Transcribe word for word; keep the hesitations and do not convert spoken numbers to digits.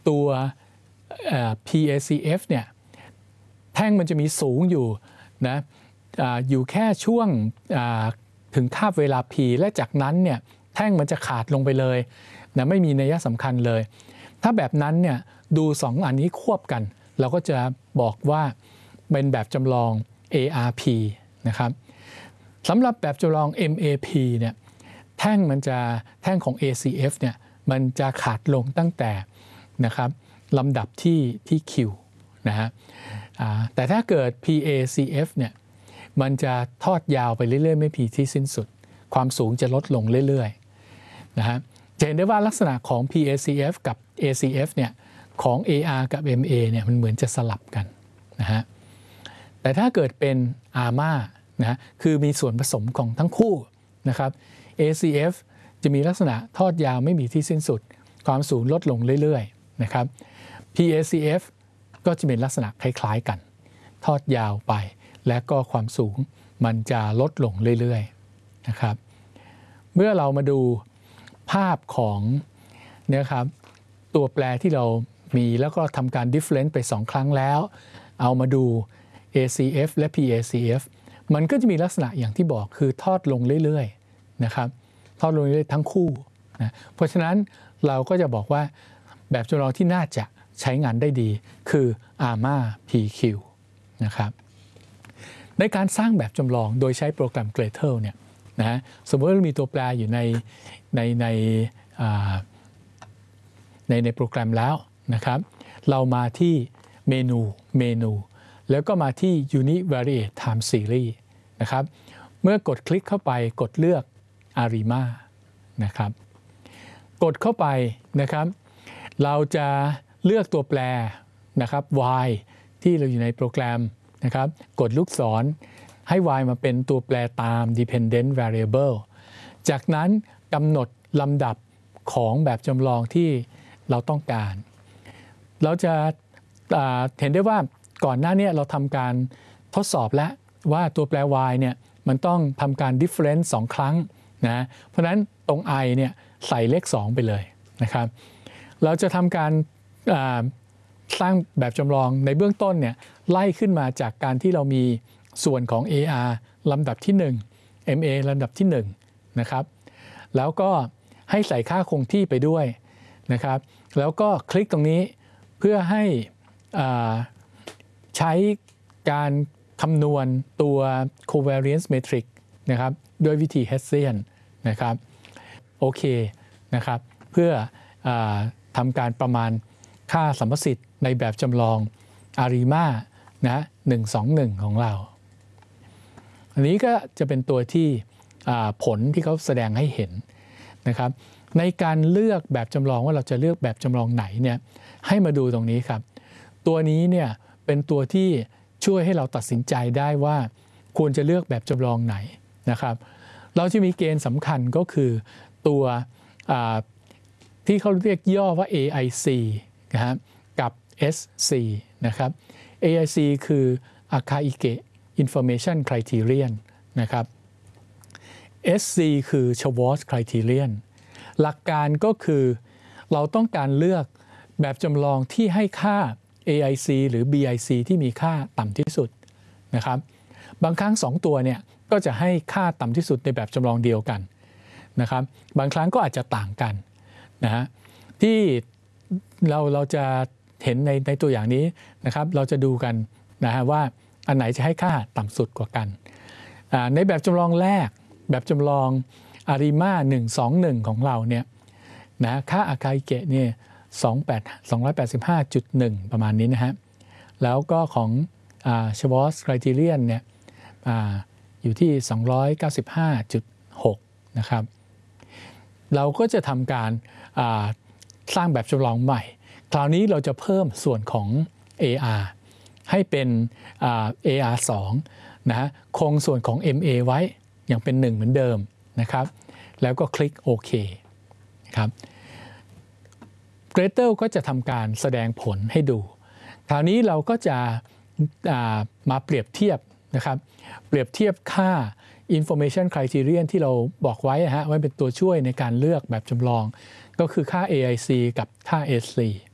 ตัว พี เอ ซี เอฟ เนี่ยแท่งมันจะมีสูงอยู่นะ อ, อยู่แค่ช่วงถึงคาบเวลา P และจากนั้นเนี่ยแท่งมันจะขาดลงไปเลยนะไม่มีนัยสำคัญเลยถ้าแบบนั้นเนี่ยดูสองอันนี้ควบกันเราก็จะบอกว่าเป็นแบบจำลอง เอ อาร์ พี นะครับสำหรับแบบจำลอง เอ็ม เอ พี เนี่ยแท่งมันจะแท่งของ เอ ซี เอฟ เนี่ยมันจะขาดลงตั้งแต่นะครับลำดับที่ที่ Q นะฮะแต่ถ้าเกิด พี เอ ซี เอฟ เนี่ยมันจะทอดยาวไปเรื่อยๆไม่มีที่สิ้นสุดความสูงจะลดลงเรื่อยๆนะฮะจะเห็นได้ว่าลักษณะของ พี เอ ซี เอฟ กับ เอ ซี เอฟ เนี่ยของ เอ อาร์ กับ เอ็ม เอ เนี่ยมันเหมือนจะสลับกันนะฮะแต่ถ้าเกิดเป็น อาร์ เอ็ม เอ นะคือมีส่วนผสมของทั้งคู่นะครับ เอ ซี เอฟ จะมีลักษณะทอดยาวไม่มีที่สิ้นสุดความสูงลดลงเรื่อยๆนะครับ พี เอ ซี เอฟ ก็จะเป็นลักษณะคล้ายๆกันทอดยาวไปและก็ความสูงมันจะลดลงเรื่อยๆนะครับเมื่อเรามาดูภาพของนะครับตัวแปรที่เรามีแล้วก็ทำการ difference ไปสองครั้งแล้วเอามาดู เอ ซี เอฟ และ พี เอ ซี เอฟ มันก็จะมีลักษณะอย่างที่บอกคือทอดลงเรื่อยๆนะครับทอดลงเรื่อยๆทั้งคู่นะเพราะฉะนั้นเราก็จะบอกว่าแบบจำลองที่น่าจะใช้งานได้ดีคือ อาร์ เอ็ม เอ พี คิว นะครับในการสร้างแบบจำลองโดยใช้โปรแกรม Gradle เนี่ยนะสมมติว่ามีตัวแปรอยู่ในในในในในโปรแกรมแล้วนะครับเรามาที่เมนูเมนูแล้วก็มาที่ Univariate Time Series นะครับเมื่อกดคลิกเข้าไปกดเลือก อาริมา นะครับกดเข้าไปนะครับเราจะเลือกตัวแปรนะครับ y ที่เราอยู่ในโปรแกรมนะครับกดลูกศรให้ y มาเป็นตัวแปรตาม dependent variable จากนั้นกำหนดลำดับของแบบจำลองที่เราต้องการเราจะเห็นได้ว่าก่อนหน้านี้เราทำการทดสอบแล้วว่าตัวแปร y เนี่ยมันต้องทำการ difference สองครั้งนะเพราะฉะนั้นตรง i เนี่ยใส่เลขสองไปเลยนะครับเราจะทำการสร้างแบบจำลองในเบื้องต้นเนี่ยไล่ขึ้นมาจากการที่เรามีส่วนของ เอ อาร์ ลำดับที่หนึ่ง เอ็ม เอ ลำดับที่หนึ่งนะครับแล้วก็ให้ใส่ค่าคงที่ไปด้วยนะครับแล้วก็คลิกตรงนี้เพื่อให้ใช้การคำนวณตัว covariance matrix นะครับด้วยวิธี Hessian นะครับโอเคนะครับเพื่ออทำการประมาณค่าสัมประสิทธิ์ในแบบจำลอง อาริมา นะหนึ่ง สอง หนึ่งของเราอันนี้ก็จะเป็นตัวที่ผลที่เขาแสดงให้เห็นนะครับในการเลือกแบบจำลองว่าเราจะเลือกแบบจำลองไหนเนี่ยให้มาดูตรงนี้ครับตัวนี้เนี่ยเป็นตัวที่ช่วยให้เราตัดสินใจได้ว่าควรจะเลือกแบบจำลองไหนนะครับเราจะมีเกณฑ์สำคัญก็คือตัวที่เขาเรียกย่อว่า เอ ไอ ซี นะครับกับ เอส ซี นะครับ เอ ไอ ซี คือ Akaike Information Criterion นะครับ เอส ซี คือ Schwartz Criterion หลักการก็คือเราต้องการเลือกแบบจำลองที่ให้ค่า เอ ไอ ซี หรือ บี ไอ ซี ที่มีค่าต่ำที่สุดนะครับบางครั้งสองตัวเนี่ยก็จะให้ค่าต่ำที่สุดในแบบจำลองเดียวกันนะครับบางครั้งก็อาจจะต่างกันนะฮะที่เราเราจะเห็นในในตัวอย่างนี้นะครับเราจะดูกันนะฮะว่าอันไหนจะให้ค่าต่ำสุดกว่ากันในแบบจำลองแรกแบบจำลอง อาริมา หนึ่ง สอง หนึ่งของเราเนี่ยนะค่า Akaike เนี่ยสองร้อยแปดสิบห้าจุดหนึ่ง ประมาณนี้นะฮะแล้วก็ของ Schwartz Criterion เนี่ย อ, อยู่ที่ สองร้อยเก้าสิบห้าจุดหก นะครับเราก็จะทำการสร้างแบบจำลองใหม่คราวนี้เราจะเพิ่มส่วนของ เอ อาร์ ให้เป็น เอ อาร์ สอง นะฮะคงส่วนของ เอ็ม เอ ไว้อย่างเป็นหนึ่งเหมือนเดิมนะครับแล้วก็คลิกโอเคครับ Gradle ก็จะทำการแสดงผลให้ดูคราวนี้เราก็จะมาเปรียบเทียบนะครับเปรียบเทียบค่า information criterion ที่เราบอกไว้ฮะไว้เป็นตัวช่วยในการเลือกแบบจำลองก็คือค่า เอ ไอ ซี กับค่า เอส ซี